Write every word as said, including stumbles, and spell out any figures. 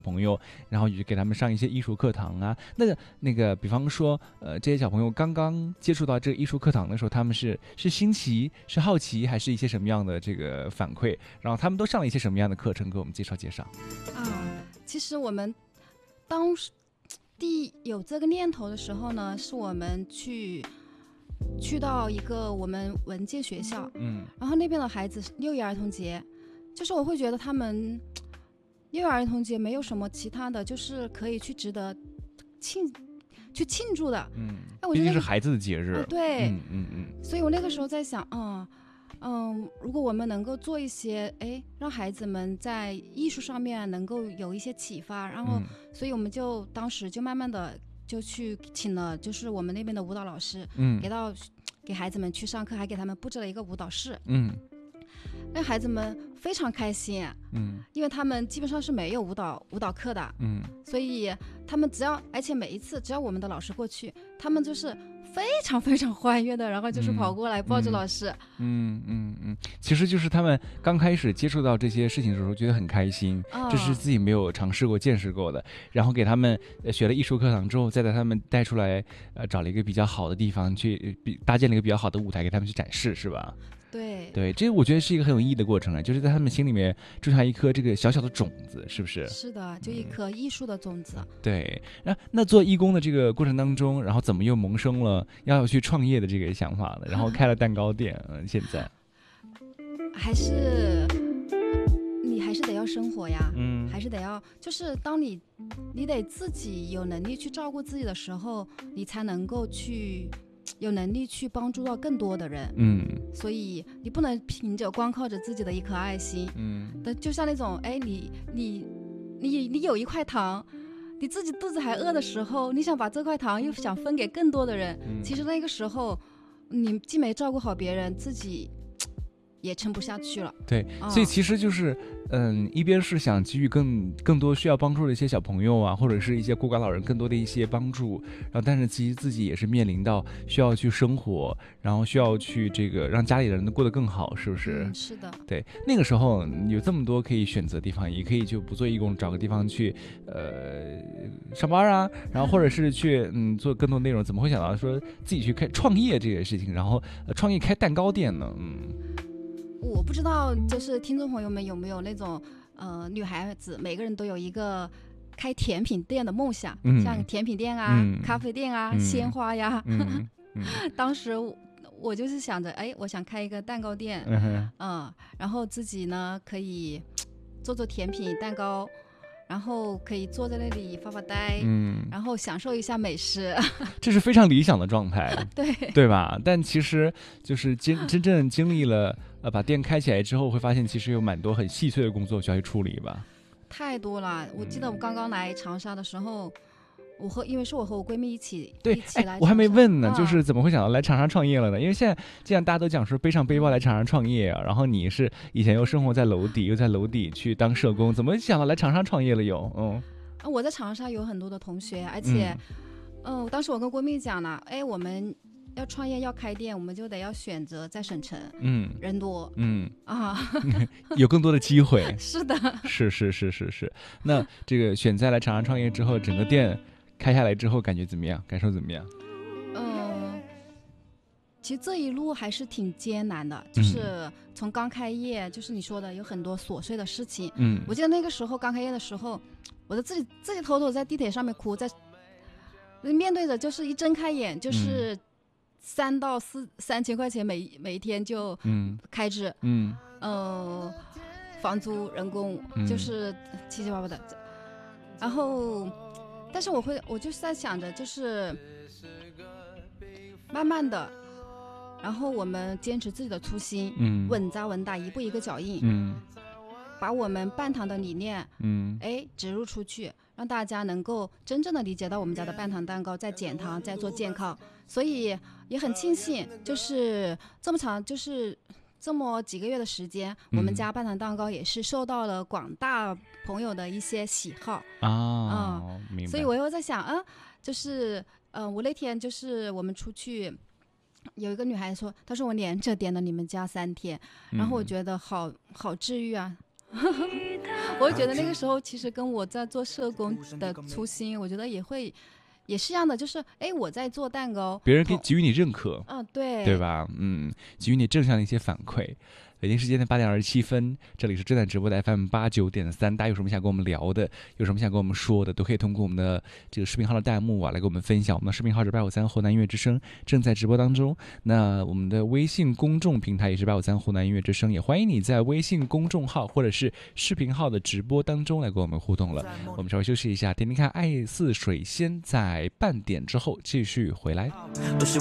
朋友，然后也给他们上一些艺术课堂啊。那个那个，比方说，呃，这些小朋友刚刚接触到这个艺术课堂的时候，他们是是新奇、是好奇，还是一些什么样的这个反馈？然后他们都上了一些什么样的课程？给我们介绍介绍。 啊，其实我们当时第有这个念头的时候呢，是我们去去到一个我们文件学校， 嗯， 然后那边的孩子六一儿童节，就是我会觉得他们六一儿童节没有什么其他的，就是可以去值得庆去庆祝的。 嗯， 哎，我觉得、那个、 毕竟是孩子的节日。 呃、对， 嗯嗯嗯。 所以我那个时候在想，嗯嗯，如果我们能够做一些，哎，让孩子们在艺术上面能够有一些启发，然后， 嗯、 所以我们就当时就慢慢的就去请了，就是我们那边的舞蹈老师， 嗯， 给到给孩子们去上课，还给他们布置了一个舞蹈室， 嗯， 让孩子们非常开心， 嗯， 因为他们基本上是没有舞蹈舞蹈课的， 嗯， 所以他们只要，而且每一次只要我们的老师过去，他们就是非常非常欢悦的，然后就是跑过来抱着老师。 嗯嗯 嗯, 嗯，其实就是他们刚开始接触到这些事情的时候，觉得很开心， 哦、 这是自己没有尝试过、见识过的。然后给他们学了艺术课堂之后，再带他们带出来，呃，找了一个比较好的地方去，搭建了一个比较好的舞台给他们去展示，是吧？ 对对，这我觉得是一个很有意义的过程啊，就是在他们心里面种下一颗这个小小的种子，是不是？ 是的，就一颗艺术的种子。 嗯、对，那那做义工的这个过程当中，然后怎么又萌生了要去创业的这个想法呢？然后开了蛋糕店，嗯，现在还是你还是得要生活呀， 嗯， 还是得要，就是当你你得自己有能力去照顾自己的时候，你才能够去。有能力去帮助到更多的人， 嗯， 所以你不能凭着光靠着自己的一颗爱心， 嗯， 但就像那种，哎，你你你你有一块糖，你自己肚子还饿的时候，你想把这块糖又想分给更多的人， 嗯、 其实那个时候你既没照顾好别人，自己也撑不下去了。 对， 哦、 所以其实就是，嗯，一边是想给予更更多需要帮助的一些小朋友啊，或者是一些孤寡老人更多的一些帮助，然后但是其实自己也是面临到需要去生活，然后需要去这个让家里人过得更好，是不是？ 嗯，是的。 对，那个时候有这么多可以选择的地方，也可以就不做义工，找个地方去呃上班啊，然后或者是去嗯做更多内容，怎么会想到说自己去开创业这个事情，然后、呃、创业开蛋糕店呢？嗯。 我不知道，就是听众朋友们有没有那种，呃，女孩子每个人都有一个开甜品店的梦想， 嗯、 像甜品店啊、 嗯、 咖啡店啊、 嗯、 鲜花呀。 嗯嗯、 当时我就是想着，哎，我想开一个蛋糕店， 嗯, 嗯，然后自己呢可以做做甜品蛋糕。然后可以坐在那里发发呆，嗯，然后享受一下美食， 这是非常理想的状态， 对对吧？但其实就是真真正经历了呃把店开起来之后，会发现其实有蛮多很细碎的工作需要去处理吧。 太多了，我记得我刚刚来长沙的时候。我和因为是我和我闺蜜一起对一起来， 我还没问呢、 啊， 就是怎么会想到来长沙创业了呢？因为现在既然大家都讲说背上背包来长沙创业啊，然后你是以前又生活在楼底，又在楼底去当社工，怎么想到来长沙创业了又？嗯， 啊，我在长沙有很多的同学，而且，嗯，呃、当时我跟闺蜜讲了，哎，我们要创业要开店，我们就得要选择在省城，嗯，人多，嗯啊， 有更多的机会。 是的， 是是是是是。那这个选在来长沙创业之后，整个店开下来之后感觉怎么样？感受怎么样？ 嗯，其实这一路还是挺艰难的，就是从刚开业，就是你说的有很多琐碎的事情。嗯，我记得那个时候刚开业的时候，我就自己自己偷偷在地铁上面哭，在面对着就是一睁开眼就是三到四三千块钱每每一天就开支，嗯呃房租人工就是七七八八的，然后。但是我会，我就是在想着，就是慢慢的，然后我们坚持自己的初心，嗯，稳扎稳打，一步一个脚印，嗯，把我们半糖的理念，嗯，哎，植入出去，让大家能够真正的理解到我们家的半糖蛋糕在减糖，在做健康，所以也很庆幸，就是这么长，就是。这么几个月的时间，嗯、我们家半糖蛋糕也是受到了广大朋友的一些喜好啊，嗯，明白。 所以我又在想，嗯，就是呃，我那天就是我们出去，有一个女孩说，她说我连着点了你们家三天，然后我觉得好好治愈啊。 我会觉得那个时候其实跟我在做社工的初心，我觉得也会也是一样的，就是哎，我在做蛋糕， 别人给给予你认可， 嗯，对， 对吧？嗯，给予你正向的一些反馈。北京时间的八点二十七分，这里是正在直播的 F M 八九点三。大家有什么想跟我们聊的，有什么想跟我们说的，都可以通过我们的这个视频号的弹幕啊来跟我们分享。我们的视频号是八五三湖南音乐之声，正在直播当中。那我们的微信公众平台也是八五三湖南音乐之声，也欢迎你在微信公众号或者是视频号的直播当中来跟我们互动了。我们稍微休息一下，听听看《爱似水仙》在半点之后继续回来。